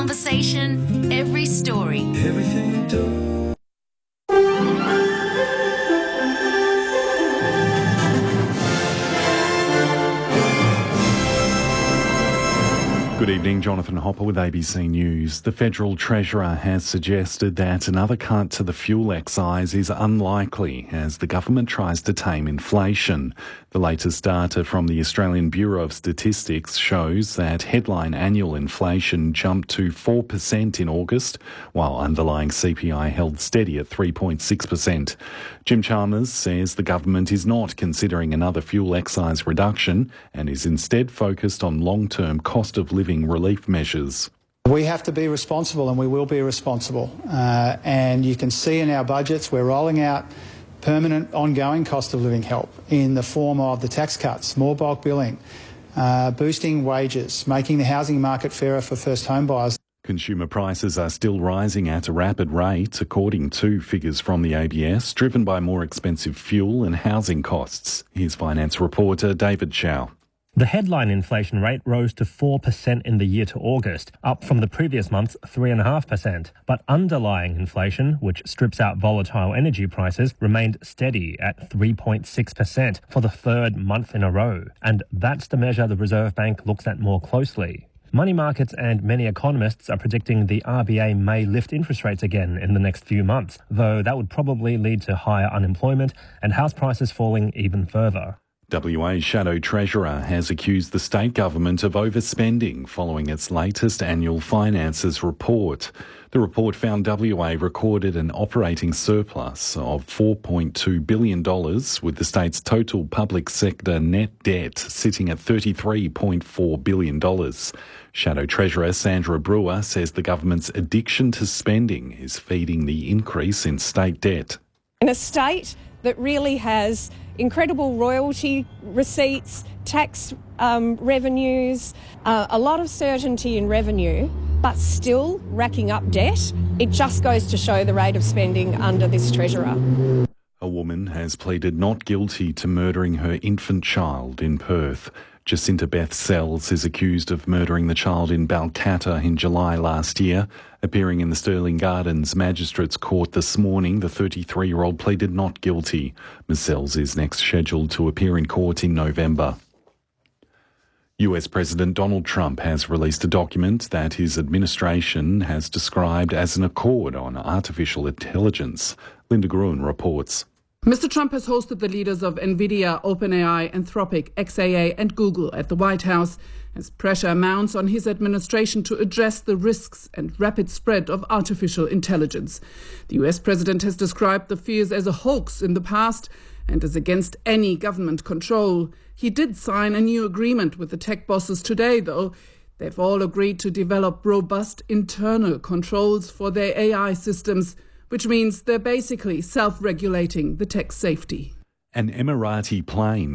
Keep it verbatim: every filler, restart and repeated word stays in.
conversation, every story. Everything you do. Good evening, Jonathan Hopper with A B C News. The Federal Treasurer has suggested that another cut to the fuel excise is unlikely as the government tries to tame inflation. The latest data from the Australian Bureau of Statistics shows that headline annual inflation jumped to four percent in August, while underlying C P I held steady at three point six percent. Jim Chalmers says the government is not considering another fuel excise reduction and is instead focused on long-term cost of living relief measures. We have to be responsible, and we will be responsible. Uh, and you can see in our budgets we're rolling out permanent ongoing cost of living help in the form of the tax cuts, more bulk billing, uh, boosting wages, making the housing market fairer for first home buyers. Consumer prices are still rising at a rapid rate, according to figures from the A B S, driven by more expensive fuel and housing costs. Here's finance reporter David Chow. The headline inflation rate rose to four percent in the year to August, up from the previous month's three point five percent. But underlying inflation, which strips out volatile energy prices, remained steady at three point six percent for the third month in a row. And that's the measure the Reserve Bank looks at more closely. Money markets and many economists are predicting the R B A may lift interest rates again in the next few months, though that would probably lead to higher unemployment and house prices falling even further. W A's Shadow Treasurer has accused the state government of overspending following its latest annual finances report. The report found W A recorded an operating surplus of four point two billion dollars, with the state's total public sector net debt sitting at thirty-three point four billion dollars. Shadow Treasurer Sandra Brewer says the government's addiction to spending is feeding the increase in state debt. In a state that really has incredible royalty receipts, tax um, revenues, uh, a lot of certainty in revenue, but still racking up debt, it just goes to show the rate of spending under this Treasurer. A woman has pleaded not guilty to murdering her infant child in Perth. Jacinta Beth Sells is accused of murdering the child in Balcatta in July last year. Appearing in the Stirling Gardens Magistrates Court this morning, the thirty-three-year-old pleaded not guilty. Miz Sells is next scheduled to appear in court in November. U S President Donald Trump has released a document that his administration has described as an accord on artificial intelligence. Linda Gruen reports. Mister Trump has hosted the leaders of NVIDIA, OpenAI, Anthropic, X A A and Google at the White House as pressure mounts on his administration to address the risks and rapid spread of artificial intelligence. The U S president has described the fears as a hoax in the past and is against any government control. He did sign a new agreement with the tech bosses today, though. They've all agreed to develop robust internal controls for their A I systems, which means they're basically self-regulating the tech safety. An Emirati plane